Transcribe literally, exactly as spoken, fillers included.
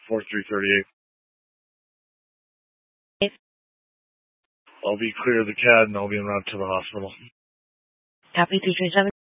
four three three eight. I'll be clear of the C A D and I'll be en route to the hospital. Copy three three seven.